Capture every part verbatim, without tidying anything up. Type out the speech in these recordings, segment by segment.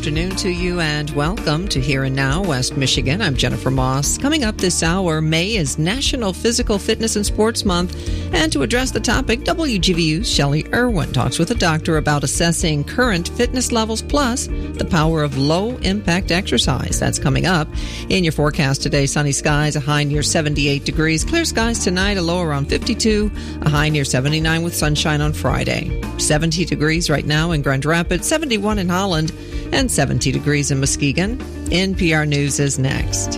afternoon to you and welcome to Here and Now, West Michigan. I'm Jennifer Moss. Coming up this hour, May is National Physical Fitness and Sports Month. And to address the topic, W G V U's Shelley Irwin talks with a doctor about assessing current fitness levels plus the power of low-impact exercise. That's coming up. In your forecast today, sunny skies, a high near seventy-eight degrees. Clear skies tonight, a low around fifty-two, a high near seventy-nine with sunshine on Friday. seventy degrees right now in Grand Rapids, seventy-one in Holland, and seventy degrees in Muskegon. N P R News is next.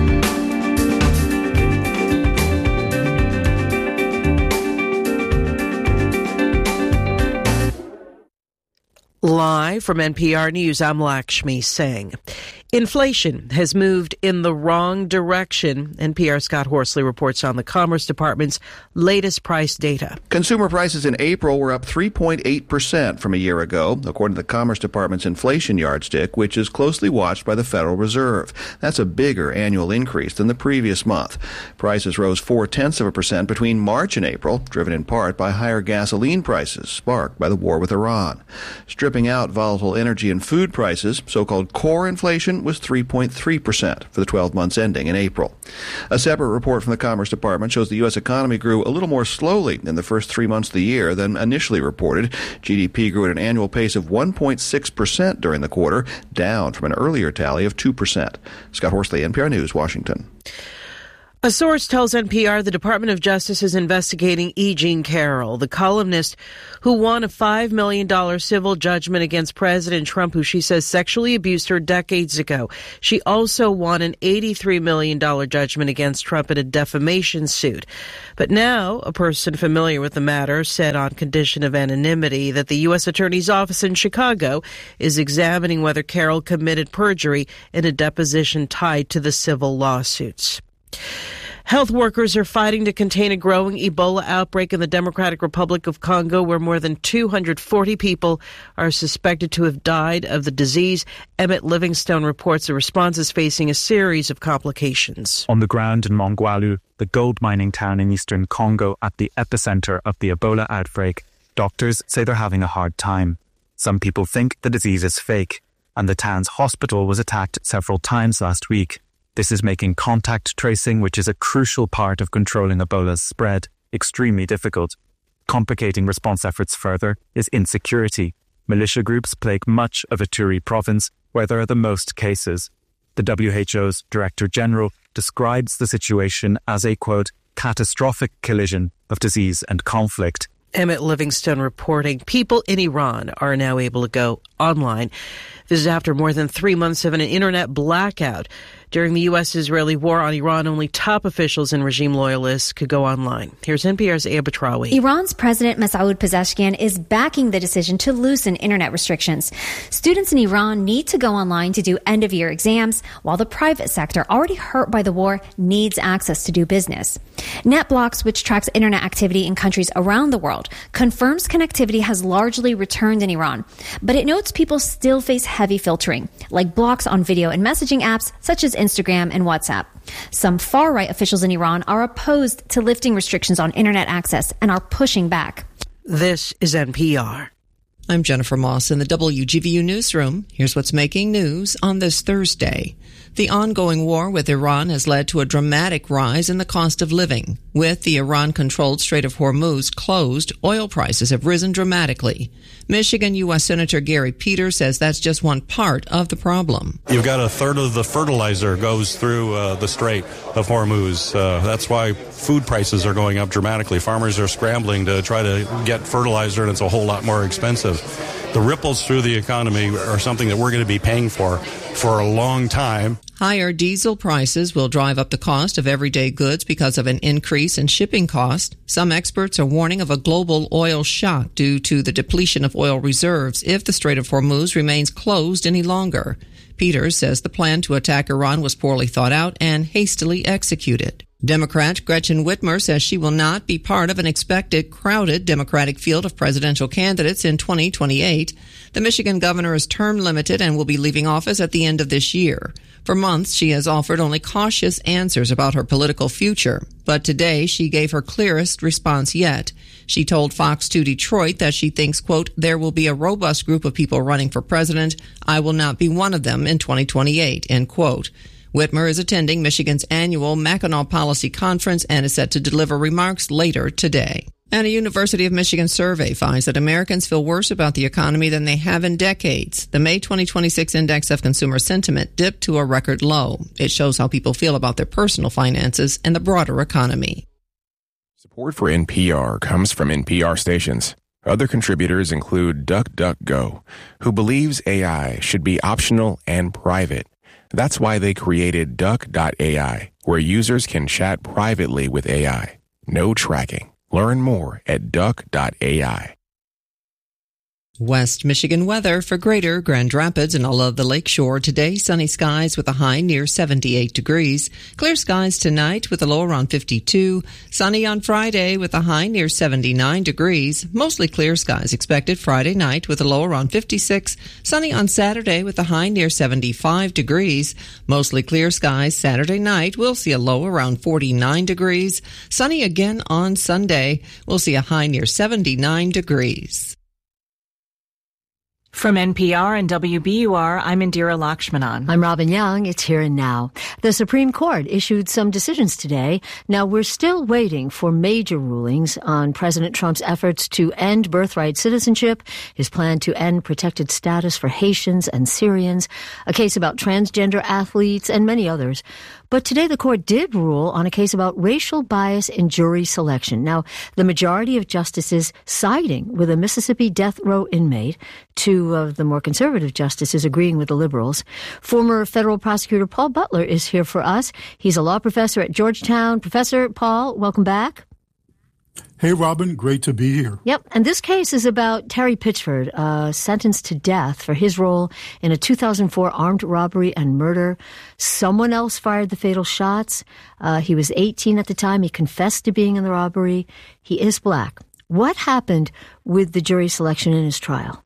Live from N P R News, I'm Lakshmi Singh. Inflation has moved in the wrong direction. N P R's Scott Horsley reports on the Commerce Department's latest price data. Consumer prices in April were up three point eight percent from a year ago, according to the Commerce Department's inflation yardstick, which is closely watched by the Federal Reserve. That's a bigger annual increase than the previous month. Prices rose four-tenths of a percent between March and April, driven in part by higher gasoline prices sparked by the war with Iran. Stripping out volatile energy and food prices, so-called core inflation was three point three percent for the twelve months ending in April. A separate report from the Commerce Department shows the U S economy grew a little more slowly in the first three months of the year than initially reported. G D P grew at an annual pace of one point six percent during the quarter, down from an earlier tally of two percent. Scott Horsley, N P R News, Washington. A source tells N P R the Department of Justice is investigating E. Jean Carroll, the columnist who won a five million dollars civil judgment against President Trump, who she says sexually abused her decades ago. She also won an eighty-three million dollars judgment against Trump in a defamation suit. But now, a person familiar with the matter said on condition of anonymity that the U S Attorney's Office in Chicago is examining whether Carroll committed perjury in a deposition tied to the civil lawsuits. Health workers are fighting to contain a growing Ebola outbreak in the Democratic Republic of Congo, where more than two hundred forty people are suspected to have died of the disease. Emmett Livingstone reports the response is facing a series of complications. On the ground in Mongwalu, the gold mining town in eastern Congo at the epicenter of the Ebola outbreak, doctors say they're having a hard time. Some people think the disease is fake, and the town's hospital was attacked several times last week. This is making contact tracing, which is a crucial part of controlling Ebola's spread, extremely difficult. Complicating response efforts further is insecurity. Militia groups plague much of Ituri province, where there are the most cases. The W H O's Director General describes the situation as a, quote, catastrophic collision of disease and conflict. Emmett Livingstone reporting people in Iran are now able to go online. This is after more than three months of an internet blackout. During the U S-Israeli war on Iran, only top officials and regime loyalists could go online. Here's N P R's Aya Batrawi. Iran's President Masoud Pezeshkian is backing the decision to loosen internet restrictions. Students in Iran need to go online to do end-of-year exams, while the private sector, already hurt by the war, needs access to do business. NetBlocks, which tracks internet activity in countries around the world, confirms connectivity has largely returned in Iran, but it notes people still face heavy filtering, like blocks on video and messaging apps such as Instagram and WhatsApp. Some far-right officials in Iran are opposed to lifting restrictions on internet access and are pushing back. This is N P R. I'm Jennifer Moss in the W G V U newsroom. Here's what's making news on this Thursday. The ongoing war with Iran has led to a dramatic rise in the cost of living. With the Iran-controlled Strait of Hormuz closed, oil prices have risen dramatically. Michigan U S Senator Gary Peters says that's just one part of the problem. You've got a third of the fertilizer goes through uh, the Strait of Hormuz. Uh, that's why food prices are going up dramatically. Farmers are scrambling to try to get fertilizer, and it's a whole lot more expensive. The ripples through the economy are something that we're going to be paying for for a long time. Higher diesel prices will drive up the cost of everyday goods because of an increase in shipping cost. Some experts are warning of a global oil shock due to the depletion of oil reserves if the Strait of Hormuz remains closed any longer. Peters says the plan to attack Iran was poorly thought out and hastily executed. Democrat Gretchen Whitmer says she will not be part of an expected crowded Democratic field of presidential candidates in twenty twenty-eight. The Michigan governor is term limited and will be leaving office at the end of this year. For months, she has offered only cautious answers about her political future, but today she gave her clearest response yet. She told Fox two Detroit that she thinks, quote, there will be a robust group of people running for president. I will not be one of them in twenty twenty-eight, end quote. Whitmer is attending Michigan's annual Mackinac Policy Conference and is set to deliver remarks later today. And a University of Michigan survey finds that Americans feel worse about the economy than they have in decades. The May twenty twenty-six Index of Consumer Sentiment dipped to a record low. It shows how people feel about their personal finances and the broader economy. Support for N P R comes from N P R stations. Other contributors include DuckDuckGo, who believes A I should be optional and private. That's why they created Duck dot A I, where users can chat privately with A I. No tracking. Learn more at Duck dot A I. West Michigan weather for Greater Grand Rapids and all of the lakeshore. Today, sunny skies with a high near seventy-eight degrees. Clear skies tonight with a low around fifty-two. Sunny on Friday with a high near seventy-nine degrees. Mostly clear skies expected Friday night with a low around fifty-six. Sunny on Saturday with a high near seventy-five degrees. Mostly clear skies Saturday night. We'll see a low around forty-nine degrees. Sunny again on Sunday. We'll see a high near seventy-nine degrees. From N P R and W B U R, I'm Indira Lakshmanan. I'm Robin Young. It's Here and Now. The Supreme Court issued some decisions today. Now, we're still waiting for major rulings on President Trump's efforts to end birthright citizenship, his plan to end protected status for Haitians and Syrians, a case about transgender athletes, and many others. But today the court did rule on a case about racial bias in jury selection. Now, the majority of justices siding with a Mississippi death row inmate, two of the more conservative justices agreeing with the liberals. Former federal prosecutor Paul Butler is here for us. He's a law professor at Georgetown. Professor Paul, welcome back. Hey, Robin, great to be here. Yep, and this case is about Terry Pitchford, uh, sentenced to death for his role in a two thousand four armed robbery and murder. Someone else fired the fatal shots. Uh, he was eighteen at the time. He confessed to being in the robbery. He is black. What happened with the jury selection in his trial?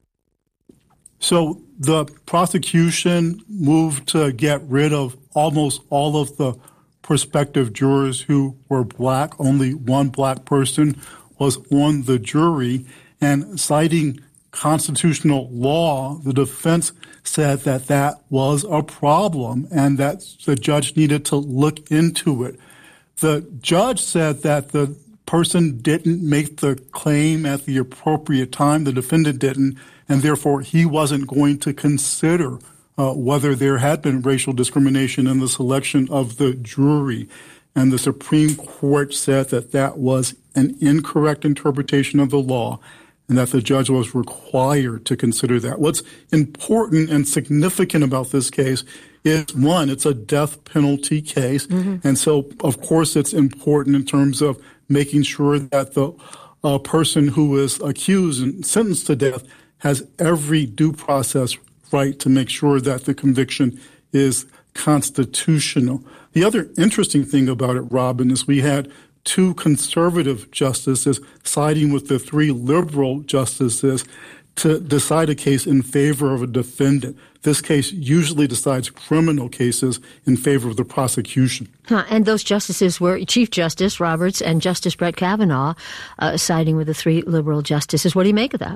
So the prosecution moved to get rid of almost all of the prospective jurors who were black. Only one black person was on the jury. And citing constitutional law, the defense said that that was a problem and that the judge needed to look into it. The judge said that the person didn't make the claim at the appropriate time, the defendant didn't, and therefore he wasn't going to consider Uh, whether there had been racial discrimination in the selection of the jury. And the Supreme Court said that that was an incorrect interpretation of the law and that the judge was required to consider that. What's important and significant about this case is, one, it's a death penalty case. Mm-hmm. And so, of course, it's important in terms of making sure that the uh, person who is accused and sentenced to death has every due process right to make sure that the conviction is constitutional. The other interesting thing about it, Robin, is we had two conservative justices siding with the three liberal justices to decide a case in favor of a defendant. This case usually decides criminal cases in favor of the prosecution. Huh. And those justices were Chief Justice Roberts and Justice Brett Kavanaugh uh, siding with the three liberal justices. What do you make of that?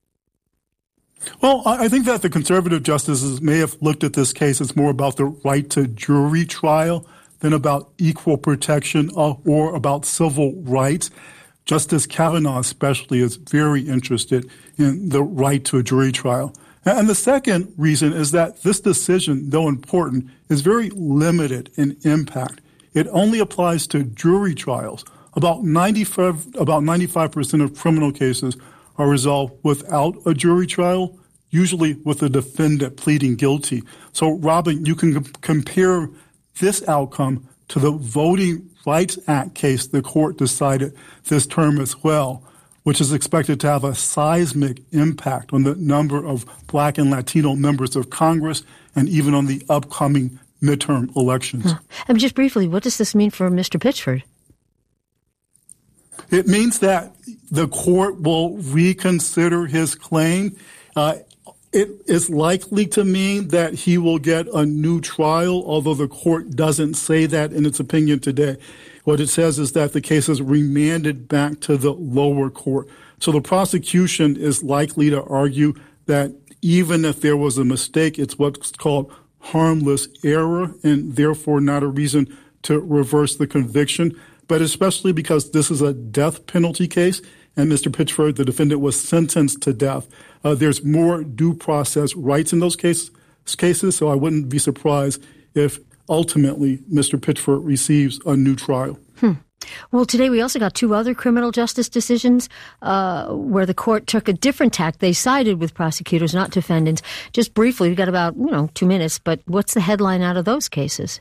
Well, I think that the conservative justices may have looked at this case as more about the right to jury trial than about equal protection or about civil rights. Justice Kavanaugh especially is very interested in the right to a jury trial. And the second reason is that this decision, though important, is very limited in impact. It only applies to jury trials. About ninety-five, about ninety-five percent of criminal cases are resolved without a jury trial, usually with the defendant pleading guilty. So, Robin, you can c- compare this outcome to the Voting Rights Act case the court decided this term as well, which is expected to have a seismic impact on the number of black and Latino members of Congress and even on the upcoming midterm elections. Huh. And just briefly, what does this mean for Mister Pitchford? It means that the court will reconsider his claim. Uh, It is likely to mean that he will get a new trial, although the court doesn't say that in its opinion today. What it says is that the case is remanded back to the lower court. So the prosecution is likely to argue that even if there was a mistake, it's what's called harmless error and therefore not a reason to reverse the conviction. But especially because this is a death penalty case and Mister Pitchford, the defendant, was sentenced to death. Uh, there's more due process rights in those case, cases, so I wouldn't be surprised if ultimately Mister Pitchford receives a new trial. Hmm. Well, today we also got two other criminal justice decisions uh, where the court took a different tack. They sided with prosecutors, not defendants. Just briefly, we've got about, you know, two minutes, but what's the headline out of those cases?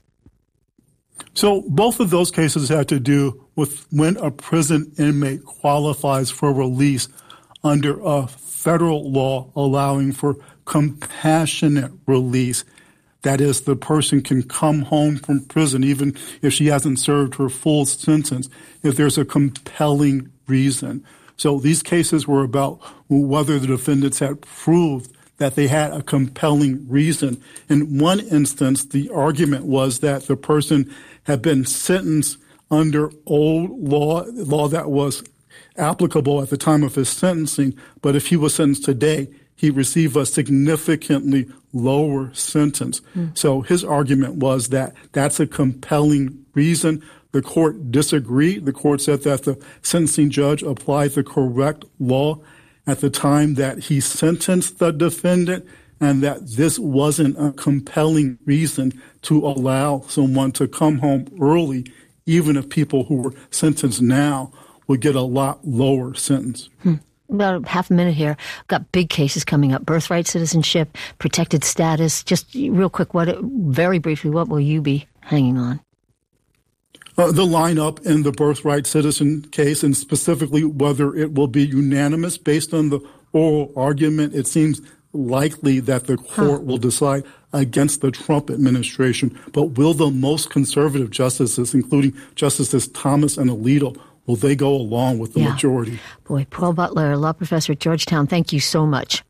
So both of those cases had to do with when a prison inmate qualifies for release under a federal law allowing for compassionate release. That is, the person can come home from prison even if she hasn't served her full sentence if there's a compelling reason. So these cases were about whether the defendants had proved that they had a compelling reason. In one instance, the argument was that the person had been sentenced under old law, law that was applicable at the time of his sentencing, but if he was sentenced today, he received a significantly lower sentence. Mm. So his argument was that that's a compelling reason. The court disagreed. The court said that the sentencing judge applied the correct law at the time that he sentenced the defendant, and that this wasn't a compelling reason to allow someone to come home early, even if people who were sentenced now would get a lot lower sentence. Hmm. About half a minute here. Got big cases coming up. Birthright citizenship, protected status. Just real quick, what? very briefly, what will you be hanging on? Uh, the lineup in the birthright citizen case, and specifically whether it will be unanimous based on the oral argument. It seems likely that the court huh. will decide against the Trump administration. But will the most conservative justices, including Justices Thomas and Alito, will they go along with the yeah. majority? Boy, Paul Butler, law professor at Georgetown, thank you so much.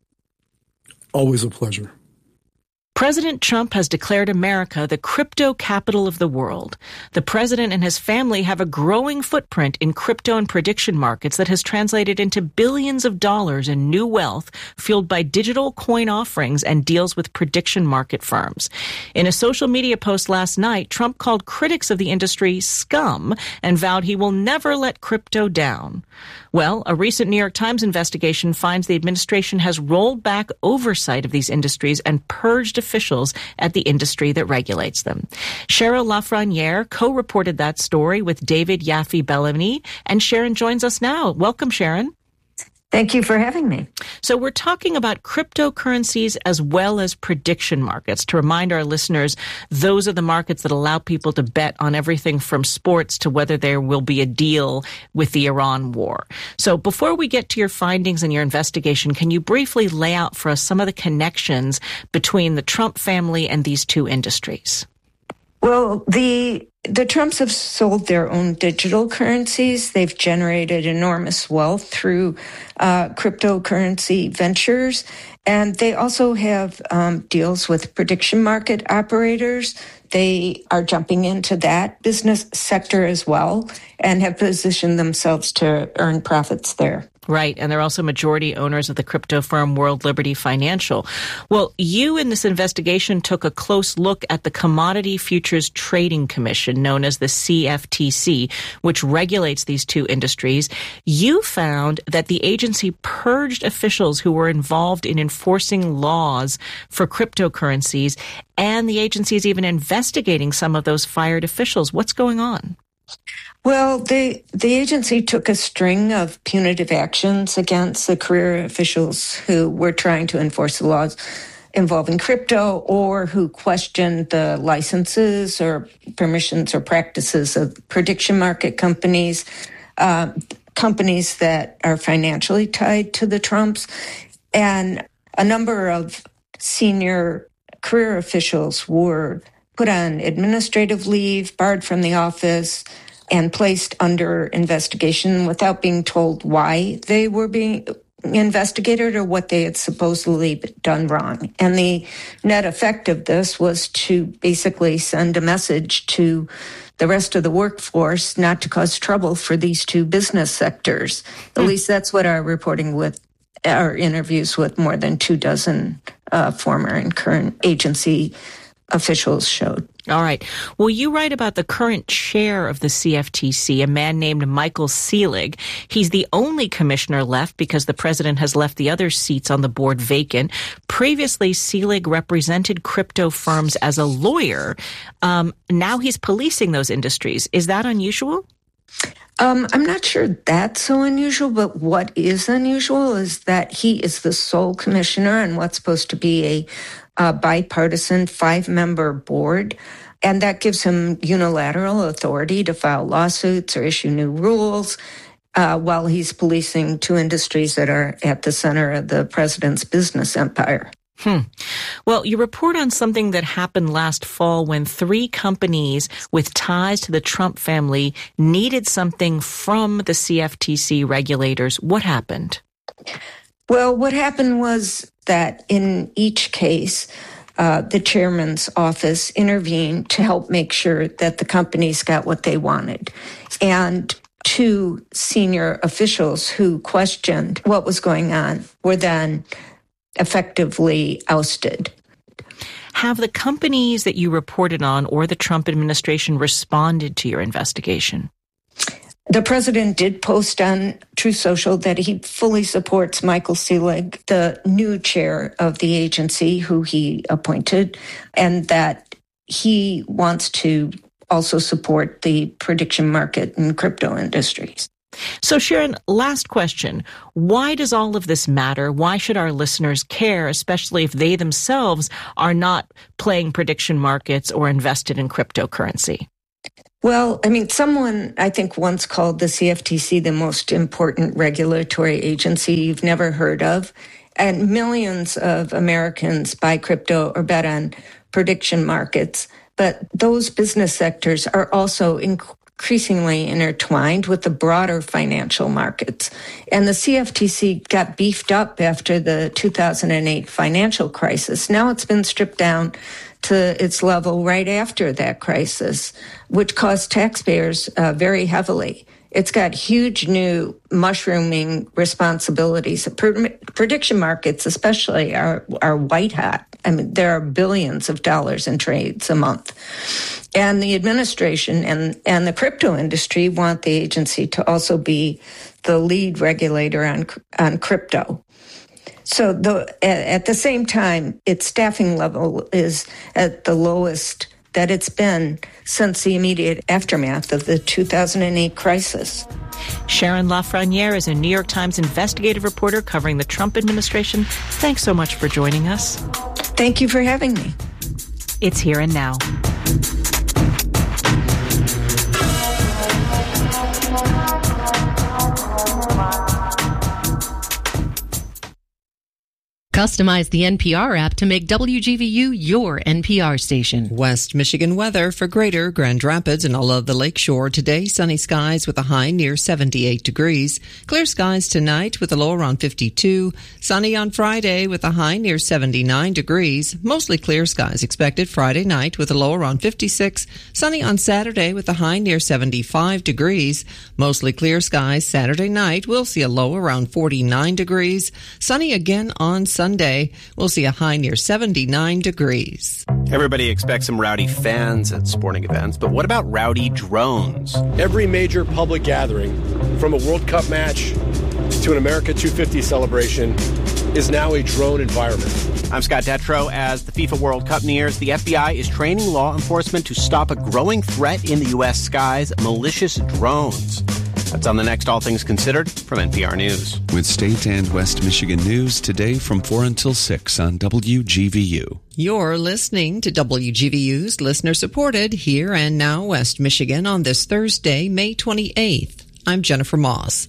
Always a pleasure. President Trump has declared America the crypto capital of the world. The president and his family have a growing footprint in crypto and prediction markets that has translated into billions of dollars in new wealth fueled by digital coin offerings and deals with prediction market firms. In a social media post last night, Trump called critics of the industry scum and vowed he will never let crypto down. Well, a recent New York Times investigation finds the administration has rolled back oversight of these industries and purged officials at the industry that regulates them. Cheryl Lafreniere co-reported that story with David Yaffe-Bellamy, and Sharon joins us now. Welcome, Sharon. Thank you for having me. So we're talking about cryptocurrencies as well as prediction markets. To remind our listeners, those are the markets that allow people to bet on everything from sports to whether there will be a deal with the Iran war. So before we get to your findings and your investigation, can you briefly lay out for us some of the connections between the Trump family and these two industries? Well, the the Trumps have sold their own digital currencies. They've generated enormous wealth through uh, cryptocurrency ventures. And they also have um, deals with prediction market operators. They are jumping into that business sector as well and have positioned themselves to earn profits there. Right, and they're also majority owners of the crypto firm World Liberty Financial. Well, you in this investigation took a close look at the Commodity Futures Trading Commission, known as the C F T C, which regulates these two industries. You found that the agency purged officials who were involved in enforcing laws for cryptocurrencies, and the agency is even investigating some of those fired officials. What's going on? Well, the the agency took a string of punitive actions against the career officials who were trying to enforce the laws involving crypto or who questioned the licenses or permissions or practices of prediction market companies, uh, companies that are financially tied to the Trumps. And a number of senior career officials were put on administrative leave, barred from the office, and placed under investigation without being told why they were being investigated or what they had supposedly done wrong. And the net effect of this was to basically send a message to the rest of the workforce not to cause trouble for these two business sectors. At mm. least that's what our reporting with our interviews with more than two dozen uh, former and current agency officials showed. All right. Well, you write about the current chair of the C F T C, a man named Michael Selig. He's the only commissioner left because the president has left the other seats on the board vacant. Previously, Selig represented crypto firms as a lawyer. Um, now he's policing those industries. Is that unusual? Um, I'm not sure that's so unusual, but what is unusual is that he is the sole commissioner on what's supposed to be a a bipartisan five-member board, and that gives him unilateral authority to file lawsuits or issue new rules uh, while he's policing two industries that are at the center of the president's business empire. Hmm. Well, you report on something that happened last fall when three companies with ties to the Trump family needed something from the C F T C regulators. What happened? Well, what happened was that in each case, uh, the chairman's office intervened to help make sure that the companies got what they wanted. And two senior officials who questioned what was going on were then effectively ousted. Have the companies that you reported on or the Trump administration responded to your investigation? The president did post on Truth Social that he fully supports Michael Selig, the new chair of the agency who he appointed, and that he wants to also support the prediction market and crypto industries. So, Sharon, last question. Why does all of this matter? Why should our listeners care, especially if they themselves are not playing prediction markets or invested in cryptocurrency? Well, I mean, someone, I think, once called the C F T C the most important regulatory agency you've never heard of. And millions of Americans buy crypto or bet on prediction markets. But those business sectors are also increasingly intertwined with the broader financial markets. And the C F T C got beefed up after the two thousand eight financial crisis. Now it's been stripped down to its level right after that crisis, which cost taxpayers uh, very heavily. It's got huge new mushrooming responsibilities. Pre- prediction markets especially are, are white hot. I mean, there are billions of dollars in trades a month. And the administration and, and the crypto industry want the agency to also be the lead regulator on, on crypto. So the, at the same time, its staffing level is at the lowest that it's been since the immediate aftermath of the two thousand eight crisis. Sharon LaFreniere is a New York Times investigative reporter covering the Trump administration. Thanks so much for joining us. Thank you for having me. It's Here and Now. Customize the N P R app to make W G V U your N P R station. West Michigan weather for Greater Grand Rapids and all of the lakeshore. Today, sunny skies with a high near seventy-eight degrees. Clear skies tonight with a low around fifty-two. Sunny on Friday with a high near seventy-nine degrees. Mostly clear skies expected Friday night with a low around fifty-six. Sunny on Saturday with a high near seventy-five degrees. Mostly clear skies Saturday night. We'll see a low around forty-nine degrees. Sunny again on Sunday. Sunday, we'll see a high near seventy-nine degrees. Everybody expects some rowdy fans at sporting events, but what about rowdy drones? Every major public gathering, from a World Cup match to an America two fifty celebration, is now a drone environment. I'm Scott Detrow. As the FIFA World Cup nears, the F B I is training law enforcement to stop a growing threat in the U S skies, malicious drones. That's on the next All Things Considered from N P R News. With State and West Michigan news today from four until six on W G V U. You're listening to W G V U's listener-supported Here and Now West Michigan on this Thursday, May twenty-eighth. I'm Jennifer Moss.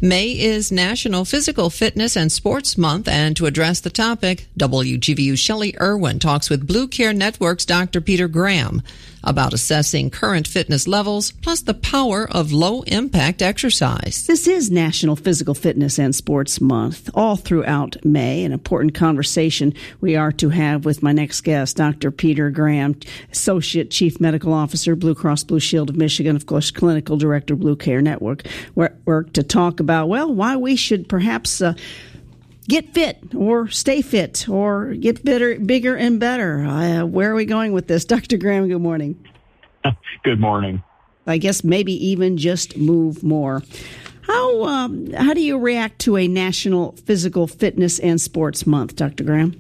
May is National Physical Fitness and Sports Month, and to address the topic, W G V U's Shelley Irwin talks with Blue Care Network's Doctor Peter Graham about assessing current fitness levels, plus the power of low-impact exercise. This is National Physical Fitness and Sports Month, all throughout May. An important conversation we are to have with my next guest, Doctor Peter Graham, Associate Chief Medical Officer, Blue Cross Blue Shield of Michigan, of course, Clinical Director, Blue Care Network, work to talk about, well, why we should perhaps uh, get fit or stay fit or get better, bigger and better. Uh, where are we going with this? Doctor Graham, good morning. Good morning. I guess maybe even just move more. How um, how do you react to a National Physical Fitness and Sports Month, Doctor Graham?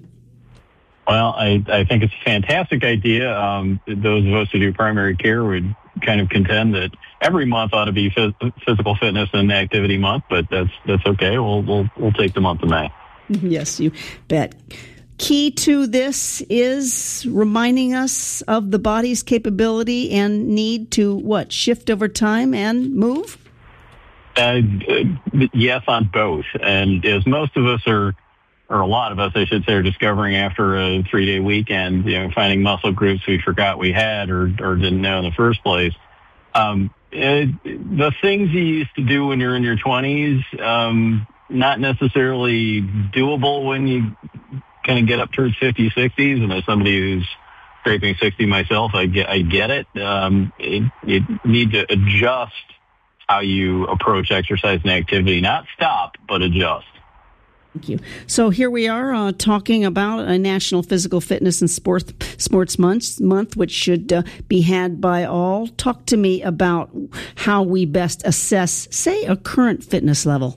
Well, I, I think it's a fantastic idea. Um, those of us who do primary care would kind of contend that every month ought to be phys- physical fitness and activity month, but that's that's okay. We'll we'll we'll take the month of May. Yes, you bet. Key to this is reminding us of the body's capability and need to what shift over time and move. Uh, yes, on both, and as most of us are. Or a lot of us, I should say, are discovering after a three-day weekend, you know, finding muscle groups we forgot we had or, or didn't know in the first place. Um, it, the things you used to do when you're in your twenties, um, not necessarily doable when you kind of get up towards fifty, sixties. And as somebody who's scraping sixty myself, I get, I get it. Um, it, you need to adjust how you approach exercise and activity, not stop, but adjust. Thank you. So here we are uh, talking about a National Physical Fitness and Sports Sports Month, month which should uh, be had by all. Talk to me about how we best assess, say, a current fitness level.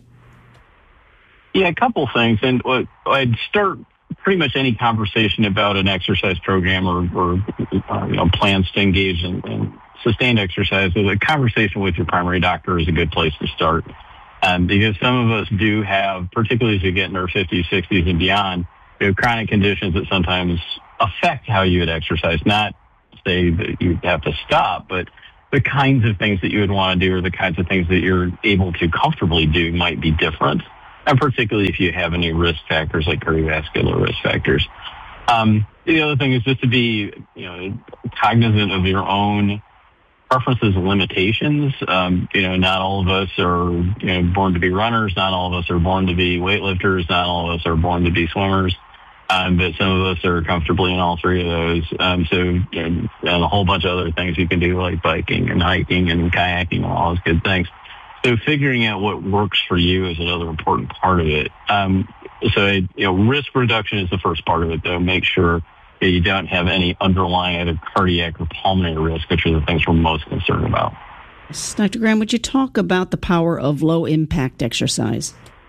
Yeah, a couple things. And uh, I'd start pretty much any conversation about an exercise program or, or uh, you know, plans to engage in, in sustained exercise. So a conversation with your primary doctor is a good place to start. Um, because some of us do have, particularly as we get in our fifties, sixties, and beyond, we have chronic conditions that sometimes affect how you would exercise. Not say that you have to stop, but the kinds of things that you would want to do or the kinds of things that you're able to comfortably do might be different, and particularly if you have any risk factors like cardiovascular risk factors. Um, the other thing is just to be, you know, cognizant of your own preferences and limitations. Um, you know, not all of us are, you know, born to be runners. Not all of us are born to be weightlifters. Not all of us are born to be swimmers. Um, but some of us are comfortably in all three of those. Um, so, you know, and a whole bunch of other things you can do like biking and hiking and kayaking and all those good things. So figuring out what works for you is another important part of it. Um, so, you know, risk reduction is the first part of it, though. Make sure you don't have any underlying either cardiac or pulmonary risk, which are the things we're most concerned about. Doctor Graham, would you talk about the power of low-impact exercise?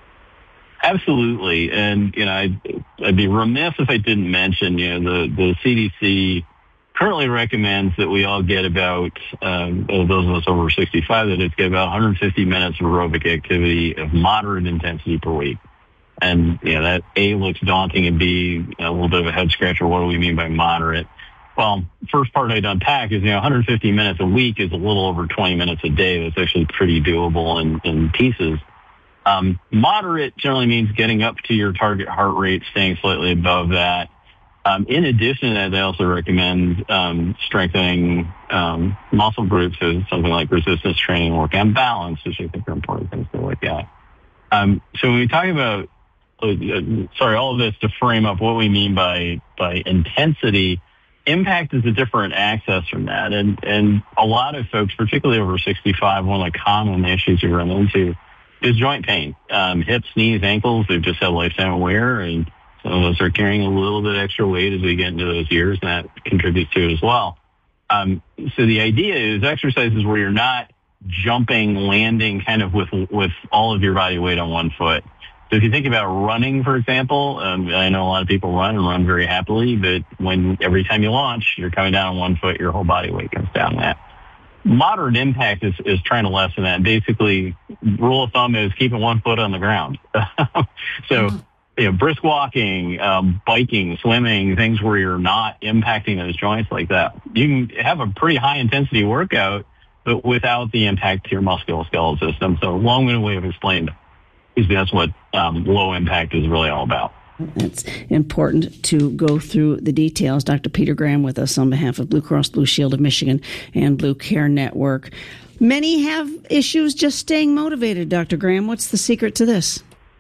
Absolutely. And, you know, I'd, I'd be remiss if I didn't mention, you know, the, the C D C currently recommends that we all get about, um, those of us over sixty-five, that it's get about one hundred fifty minutes of aerobic activity of moderate intensity per week. And, you know, that A, looks daunting, and B, you know, a little bit of a head scratcher. What do we mean by moderate? Well, first part I'd unpack is, you know, one hundred fifty minutes a week is a little over twenty minutes a day. That's actually pretty doable in, in pieces. Um, moderate generally means getting up to your target heart rate, staying slightly above that. Um, in addition to that, they also recommend um, strengthening um, muscle groups, so something like resistance training, work on balance, which I think are important things to look at. Um, so when we talk about Uh, sorry, all of this to frame up what we mean by by intensity. Impact is a different access from that, and and a lot of folks, particularly over sixty-five, one of the common issues you run into is joint pain, um, hips, knees, ankles. They've just had lifetime wear, and some of us are carrying a little bit extra weight as we get into those years, and that contributes to it as well. Um, so the idea is exercises where you're not jumping, landing, kind of with with all of your body weight on one foot. So if you think about running, for example, um, I know a lot of people run and run very happily, but when every time you launch, you're coming down on one foot, your whole body weight comes down that. Moderate impact is, is trying to lessen that. Basically, rule of thumb is keeping one foot on the ground. so, you know, brisk walking, um, biking, swimming, things where you're not impacting those joints like that. You can have a pretty high intensity workout, but without the impact to your musculoskeletal system. So long-winded way of explaining because that's what um, low impact is really all about. It's important to go through the details. Doctor Peter Graham with us on behalf of Blue Cross Blue Shield of Michigan and Blue Care Network. Many have issues just staying motivated, Doctor Graham. What's the secret to this?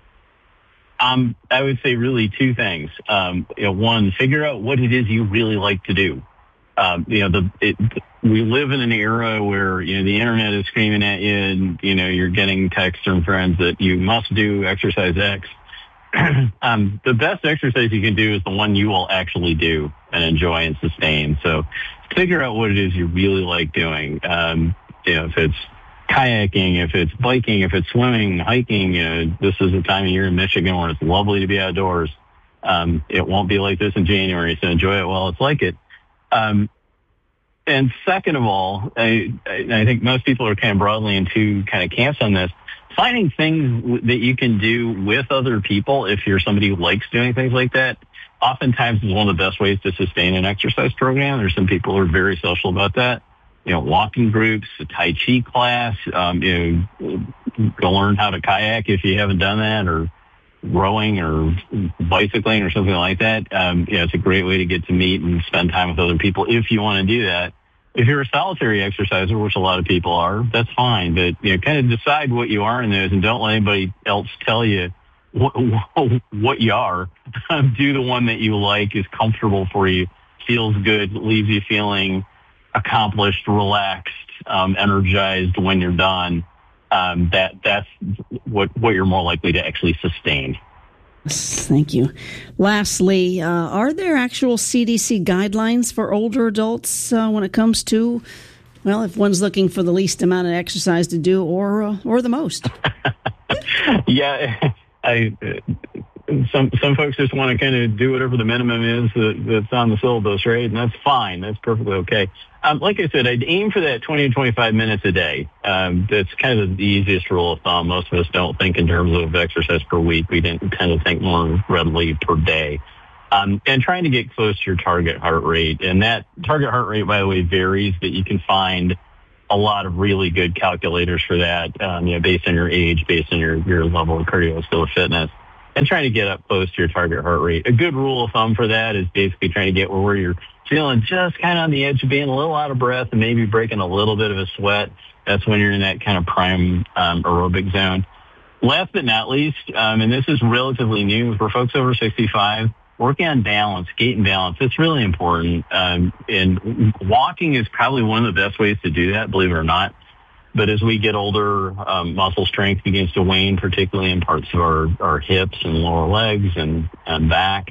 Um, I would say really two things. Um, you know, one, figure out what it is you really like to do. Um, you know, the, it, we live in an era where, you know, the internet is screaming at you and, you know, you're getting texts from friends that you must do exercise X. um, the best exercise you can do is the one you will actually do and enjoy and sustain. So figure out what it is you really like doing. Um, you know, if it's kayaking, if it's biking, if it's swimming, hiking, you know, this is the time of year in Michigan where it's lovely to be outdoors. Um, it won't be like this in January, so enjoy it while it's like it. Um, and second of all, I, I think most people are kind of broadly in two kind of camps on this. Finding things that you can do with other people, if you're somebody who likes doing things like that, oftentimes is one of the best ways to sustain an exercise program. There's some people who are very social about that. You know, walking groups, a Tai Chi class, um, you know, go learn how to kayak if you haven't done that, or rowing or bicycling or something like that. Um, you know, it's a great way to get to meet and spend time with other people if you want to do that. If you're a solitary exerciser, which a lot of people are, that's fine. But, you know, kind of decide what you are in those and don't let anybody else tell you what, what you are. Do the one that you like, is comfortable for you, feels good, leaves you feeling accomplished, relaxed, um, energized when you're done. Um, that that's what, what you're more likely to actually sustain. Thank you. Lastly, uh, are there actual C D C guidelines for older adults uh, when it comes to, well, if one's looking for the least amount of exercise to do or uh, or the most? yeah, I some some folks just want to kind of do whatever the minimum is that, that's on the syllabus, right? And that's fine. That's perfectly okay. Um, like I said, I'd aim for that twenty to twenty-five minutes a day. Um, that's kind of the easiest rule of thumb. Most of us don't think in terms of exercise per week. We tend to think more readily per day. Um, and trying to get close to your target heart rate. And that target heart rate, by the way, varies, but you can find a lot of really good calculators for that, um, you know, based on your age, based on your, your level of cardiovascular fitness, and trying to get up close to your target heart rate. A good rule of thumb for that is basically trying to get where you're feeling just kind of on the edge of being a little out of breath and maybe breaking a little bit of a sweat. That's when you're in that kind of prime um, aerobic zone. Last but not least, um, and this is relatively new for folks over sixty-five, working on balance, gait and balance. It's really important. Um, and walking is probably one of the best ways to do that, believe it or not. But as we get older, um, muscle strength begins to wane, particularly in parts of our, our hips and lower legs and, and back.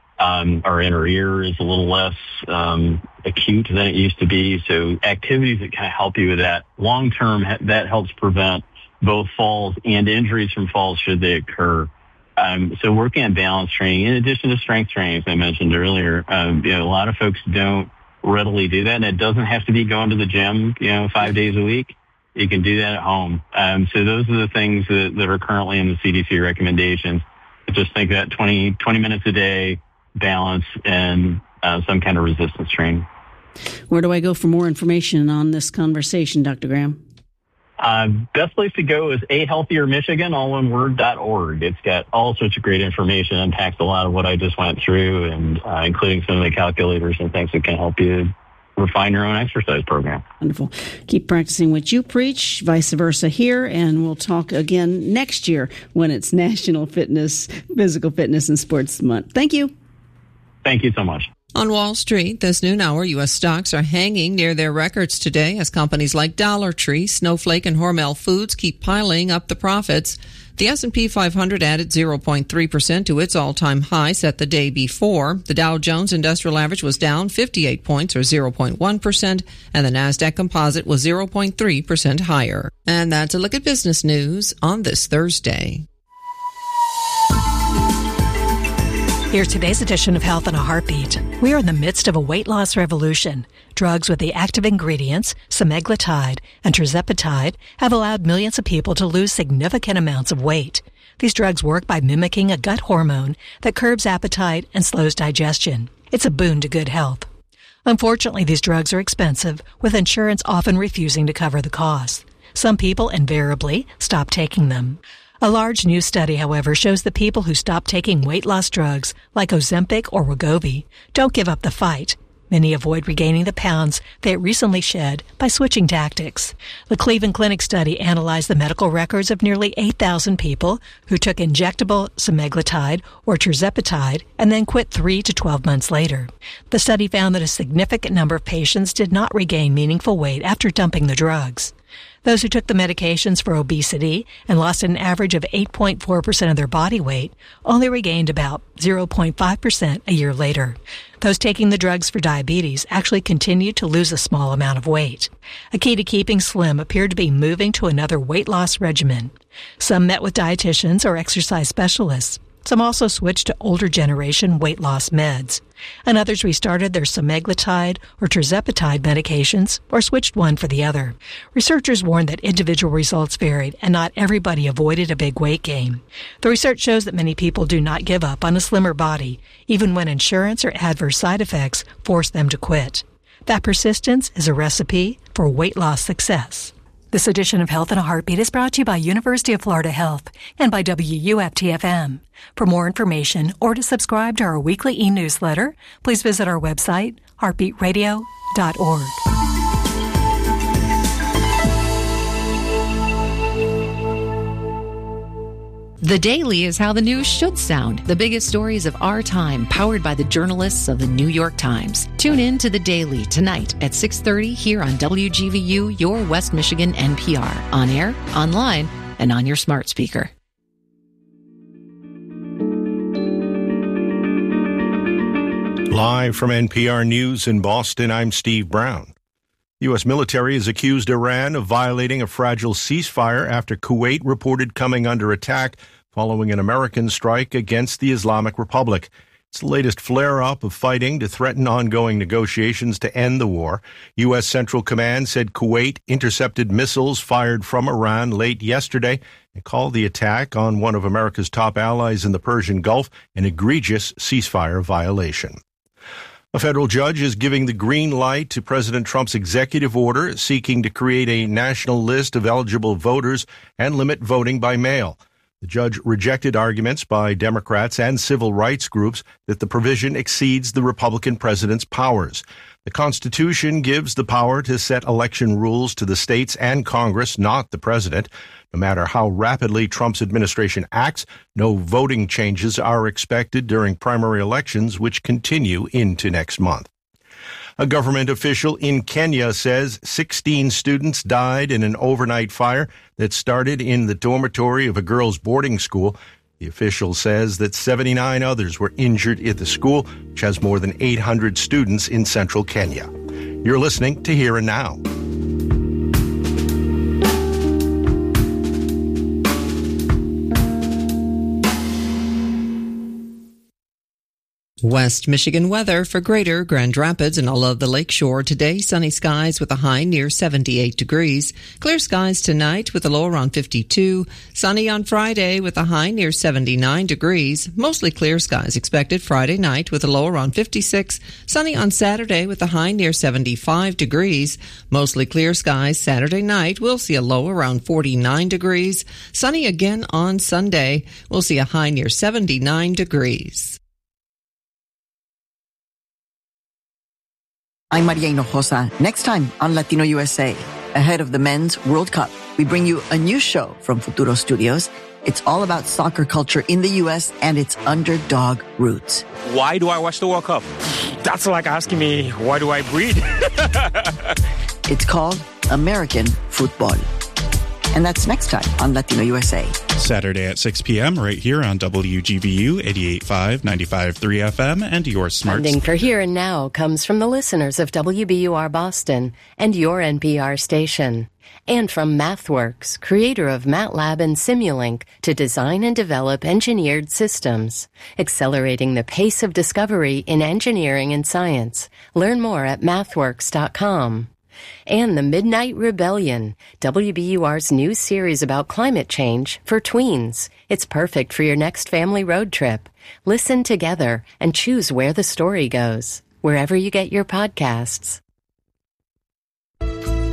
Um, our inner ear is a little less um, acute than it used to be. So activities that kind of help you with that long term, that helps prevent both falls and injuries from falls should they occur. Um, so working on balance training, in addition to strength training, as I mentioned earlier, um, you know, a lot of folks don't readily do that. And it doesn't have to be going to the gym, you know, five days a week. You can do that at home. Um, so those are the things that, that are currently in the C D C recommendations. Just think that twenty, twenty minutes a day, balance, and uh, some kind of resistance training. Where do I go for more information on this conversation, Doctor Graham? Uh, best place to go is a healthier michigan all one word, dot org. It's got all sorts of great information, unpacks a lot of what I just went through, and uh, including some of the calculators and things that can help you refine your own exercise program. Wonderful. Keep practicing what you preach, vice versa here, and we'll talk again next year when it's National Fitness, Physical Fitness and Sports Month. Thank you. Thank you so much. On Wall Street, this noon hour, U S stocks are hanging near their records today as companies like Dollar Tree, Snowflake, and Hormel Foods keep piling up the profits. The S and P five hundred added zero point three percent to its all-time high set the day before. The Dow Jones Industrial Average was down fifty-eight points or zero point one percent, and the Nasdaq Composite was zero point three percent higher. And that's a look at business news on this Thursday. Here's today's edition of Health in a Heartbeat. We are in the midst of a weight loss revolution. Drugs with the active ingredients, semaglutide and tirzepatide, have allowed millions of people to lose significant amounts of weight. These drugs work by mimicking a gut hormone that curbs appetite and slows digestion. It's a boon to good health. Unfortunately, these drugs are expensive, with insurance often refusing to cover the cost. Some people invariably stop taking them. A large new study, however, shows that people who stop taking weight loss drugs, like Ozempic or Wegovy, don't give up the fight. Many avoid regaining the pounds they recently shed by switching tactics. The Cleveland Clinic study analyzed the medical records of nearly eight thousand people who took injectable semaglutide or tirzepatide and then quit three to twelve months later. The study found that a significant number of patients did not regain meaningful weight after dumping the drugs. Those who took the medications for obesity and lost an average of eight point four percent of their body weight only regained about zero point five percent a year later. Those taking the drugs for diabetes actually continued to lose a small amount of weight. A key to keeping slim appeared to be moving to another weight loss regimen. Some met with dietitians or exercise specialists. Some also switched to older generation weight loss meds. And others restarted their semaglutide or tirzepatide medications or switched one for the other. Researchers warned that individual results varied and not everybody avoided a big weight gain. The research shows that many people do not give up on a slimmer body, even when insurance or adverse side effects force them to quit. That persistence is a recipe for weight loss success. This edition of Health in a Heartbeat is brought to you by University of Florida Health and by W U F T F M. For more information or to subscribe to our weekly e-newsletter, please visit our website, heartbeat radio dot org. The Daily is how the news should sound. The biggest stories of our time, powered by the journalists of the New York Times. Tune in to The Daily tonight at six thirty here on W G V U, your West Michigan N P R. On air, online, and on your smart speaker. Live from N P R News in Boston, I'm Steve Brown. The U S military has accused Iran of violating a fragile ceasefire after Kuwait reported coming under attack following an American strike against the Islamic Republic. It's the latest flare-up of fighting to threaten ongoing negotiations to end the war. U S Central Command said Kuwait intercepted missiles fired from Iran late yesterday and called the attack on one of America's top allies in the Persian Gulf an egregious ceasefire violation. A federal judge is giving the green light to President Trump's executive order seeking to create a national list of eligible voters and limit voting by mail. The judge rejected arguments by Democrats and civil rights groups that the provision exceeds the Republican president's powers. The Constitution gives the power to set election rules to the states and Congress, not the president. No matter how rapidly Trump's administration acts, no voting changes are expected during primary elections, which continue into next month. A government official in Kenya says sixteen students died in an overnight fire that started in the dormitory of a girls' boarding school. The official says that seventy-nine others were injured at the school, which has more than eight hundred students in central Kenya. You're listening to Here and Now. West Michigan weather for Greater Grand Rapids and all of the lakeshore. Today, sunny skies with a high near seventy-eight degrees. Clear skies tonight with a low around fifty-two. Sunny on Friday with a high near seventy-nine degrees. Mostly clear skies expected Friday night with a low around fifty-six. Sunny on Saturday with a high near seventy-five degrees. Mostly clear skies Saturday night. We'll see a low around forty-nine degrees. Sunny again on Sunday. We'll see a high near seventy-nine degrees. I'm Maria Hinojosa. Next time on Latino U S A, ahead of the Men's World Cup, we bring you a new show from Futuro Studios. It's all about soccer culture in the U S and its underdog roots. Why do I watch the World Cup? That's like asking me, why do I breathe? It's called American Football. And that's next time on Latino U S A. Saturday at six p.m. right here on W G V U eighty-eight point five, ninety-five point three F M and your smart. Funding for Here and Now comes from the listeners of W B U R Boston and your N P R station. And from MathWorks, creator of MATLAB and Simulink, to design and develop engineered systems, accelerating the pace of discovery in engineering and science. Learn more at mathworks dot com. And The Midnight Rebellion, W B U R's new series about climate change for tweens. It's perfect for your next family road trip. Listen together and choose where the story goes, wherever you get your podcasts.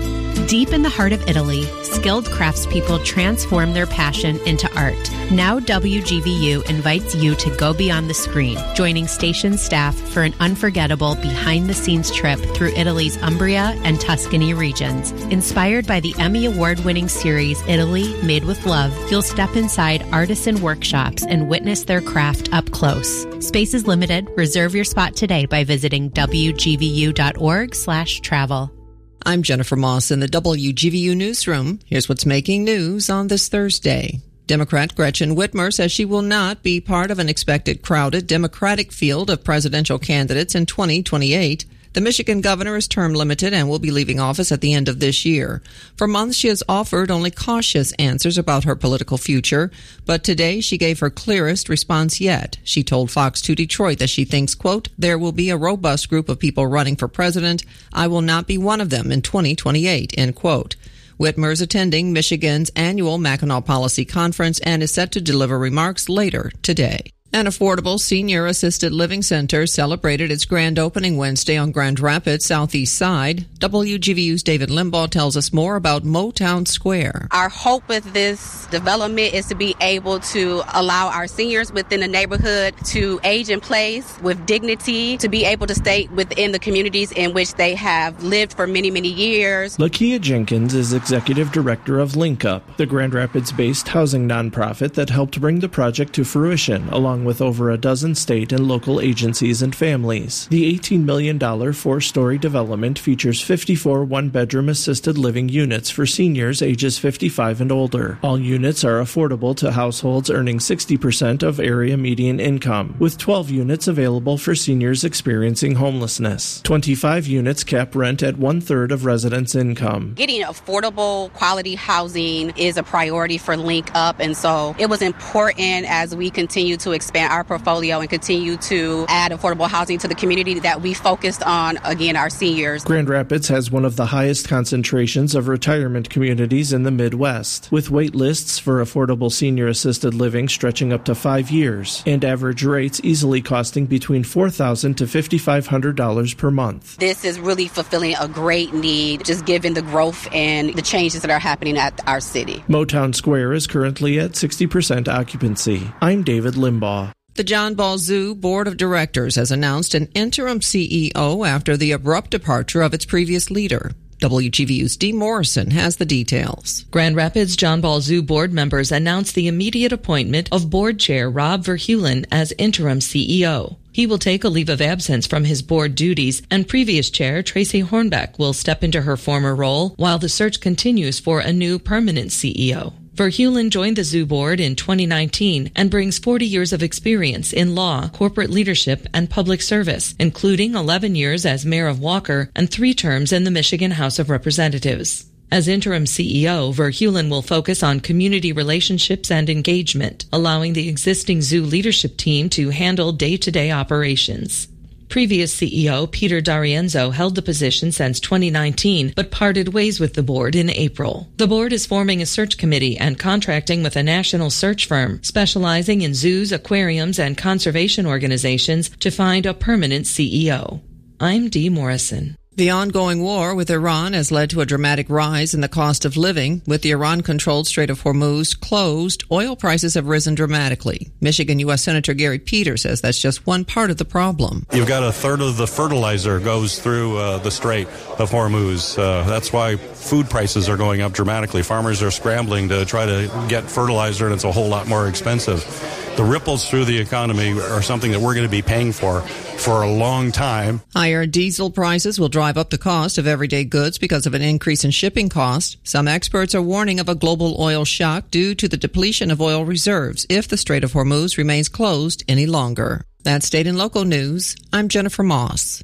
Deep in the heart of Italy, skilled craftspeople transform their passion into art. Now W G V U invites you to go beyond the screen, joining station staff for an unforgettable behind-the-scenes trip through Italy's Umbria and Tuscany regions. Inspired by the Emmy Award-winning series Italy Made with Love, you'll step inside artisan workshops and witness their craft up close. Space is limited. Reserve your spot today by visiting W G V U dot org slash travel. I'm Jennifer Moss in the W G V U newsroom. Here's what's making news on this Thursday. Democrat Gretchen Whitmer says she will not be part of an expected crowded Democratic field of presidential candidates in twenty twenty-eight. The Michigan governor is term limited and will be leaving office at the end of this year. For months, she has offered only cautious answers about her political future, but today she gave her clearest response yet. She told Fox two Detroit that she thinks, quote, there will be a robust group of people running for president. I will not be one of them in twenty twenty-eight, end quote. Whitmer is attending Michigan's annual Mackinac Policy Conference and is set to deliver remarks later today. An affordable senior assisted living center celebrated its grand opening Wednesday on Grand Rapids' southeast side. W G V U's David Limbaugh tells us more about Motown Square. Our hope with this development is to be able to allow our seniors within the neighborhood to age in place with dignity, to be able to stay within the communities in which they have lived for many, many years. Lakia Jenkins is executive director of LinkUp, the Grand Rapids-based housing nonprofit that helped bring the project to fruition, along with over a dozen state and local agencies and families. The eighteen million dollars four-story development features fifty-four one-bedroom assisted living units for seniors ages fifty-five and older. All units are affordable to households earning sixty percent of area median income, with twelve units available for seniors experiencing homelessness. twenty-five units cap rent at one-third of residents' income. Getting affordable, quality housing is a priority for LinkUp, and so it was important as we continue to expand expand our portfolio and continue to add affordable housing to the community that we focused on, again, our seniors. Grand Rapids has one of the highest concentrations of retirement communities in the Midwest, with wait lists for affordable senior assisted living stretching up to five years, and average rates easily costing between four thousand dollars to five thousand five hundred dollars per month. This is really fulfilling a great need, just given the growth and the changes that are happening at our city. Motown Square is currently at sixty percent occupancy. I'm David Limbaugh. The John Ball Zoo Board of Directors has announced an interim C E O after the abrupt departure of its previous leader. W G V U's Dee Morrison has the details. Grand Rapids John Ball Zoo board members announced the immediate appointment of board chair Rob Verheulen as interim C E O. He will take a leave of absence from his board duties, and previous chair Tracy Hornbeck will step into her former role while the search continues for a new permanent C E O. Verheulen joined the zoo board in twenty nineteen and brings forty years of experience in law, corporate leadership, and public service, including eleven years as mayor of Walker and three terms in the Michigan House of Representatives. As interim C E O, Verheulen will focus on community relationships and engagement, allowing the existing zoo leadership team to handle day-to-day operations. Previous C E O Peter D'Arienzo held the position since twenty nineteen, but parted ways with the board in April. The board is forming a search committee and contracting with a national search firm specializing in zoos, aquariums, and conservation organizations to find a permanent C E O. I'm Dee Morrison. The ongoing war with Iran has led to a dramatic rise in the cost of living. With the Iran-controlled Strait of Hormuz closed, oil prices have risen dramatically. Michigan U S Senator Gary Peters says that's just one part of the problem. You've got a third of the fertilizer goes through uh, the Strait of Hormuz. Uh, that's why food prices are going up dramatically. Farmers are scrambling to try to get fertilizer, and it's a whole lot more expensive. The ripples through the economy are something that we're going to be paying for for a long time. Higher diesel prices will drive up the cost of everyday goods because of an increase in shipping costs. Some experts are warning of a global oil shock due to the depletion of oil reserves if the Strait of Hormuz remains closed any longer. That's state and local news. I'm Jennifer Moss.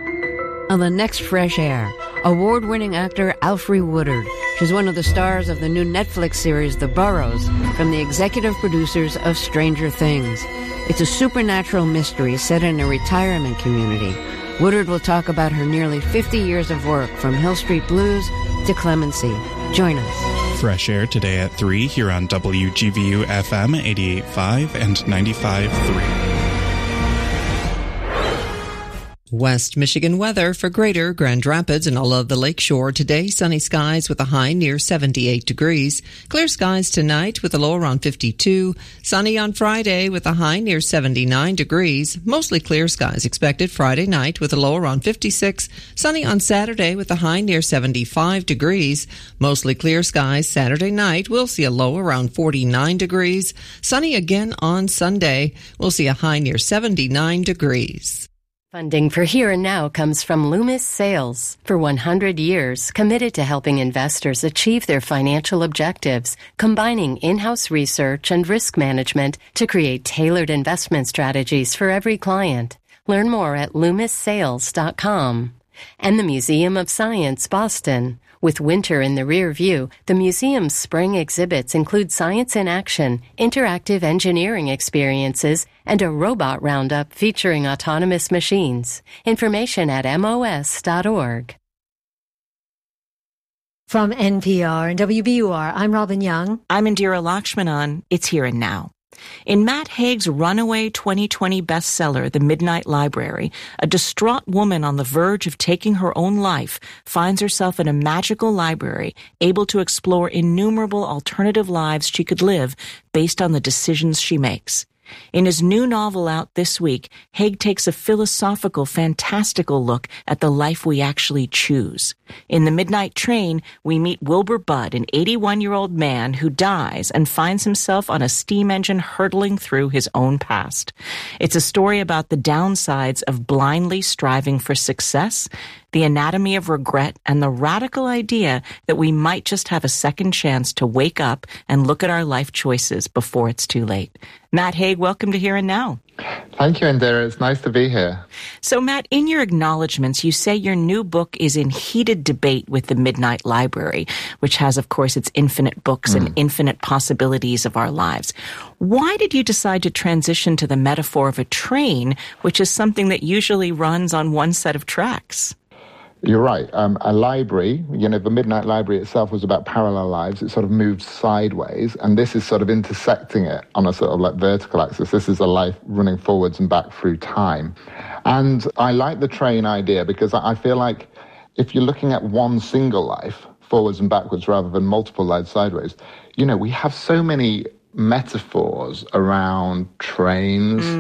On the next Fresh Air, award-winning actor Alfre Woodard. She's one of the stars of the new Netflix series The Burrows, from the executive producers of Stranger Things. It's a supernatural mystery set in a retirement community. Woodard will talk about her nearly fifty years of work, from Hill Street Blues to Clemency. Join us. Fresh Air today at three here on W G V U F M eighty-eight point five and ninety-five point three. West Michigan weather for Greater Grand Rapids and all of the lakeshore. Today, sunny skies with a high near seventy-eight degrees. Clear skies tonight with a low around fifty-two. Sunny on Friday with a high near seventy-nine degrees. Mostly clear skies expected Friday night with a low around fifty-six. Sunny on Saturday with a high near seventy-five degrees. Mostly clear skies Saturday night. We'll see a low around forty-nine degrees. Sunny again on Sunday. We'll see a high near seventy-nine degrees. Funding for Here and Now comes from Loomis Sales. For one hundred years, committed to helping investors achieve their financial objectives, combining in-house research and risk management to create tailored investment strategies for every client. Learn more at loomis sales dot com. And the Museum of Science, Boston. With winter in the rear view, the museum's spring exhibits include science in action, interactive engineering experiences, and a robot roundup featuring autonomous machines. Information at M O S dot org. From N P R and W B U R, I'm Robin Young. I'm Indira Lakshmanan. It's Here and Now. In Matt Haig's runaway twenty twenty bestseller, The Midnight Library, a distraught woman on the verge of taking her own life finds herself in a magical library, able to explore innumerable alternative lives she could live based on the decisions she makes. In his new novel out this week, Haig takes a philosophical, fantastical look at the life we actually choose. In The Midnight Train, we meet Wilbur Budd, an eighty-one-year-old man who dies and finds himself on a steam engine hurtling through his own past. It's a story about the downsides of blindly striving for success, the anatomy of regret, and the radical idea that we might just have a second chance to wake up and look at our life choices before it's too late. Matt Haig, welcome to Here and Now. Thank you, Indira. It's nice to be here. So, Matt, in your acknowledgments, you say your new book is in heated debate with the Midnight Library, which has, of course, its infinite books mm. and infinite possibilities of our lives. Why did you decide to transition to the metaphor of a train, which is something that usually runs on one set of tracks? You're right. Um, a library, you know, the Midnight Library itself was about parallel lives. It sort of moved sideways, and this is sort of intersecting it on a sort of like vertical axis. This is a life running forwards and back through time. And I like the train idea because I feel like if you're looking at one single life, forwards and backwards rather than multiple lives sideways, you know, we have so many metaphors around trains, mm.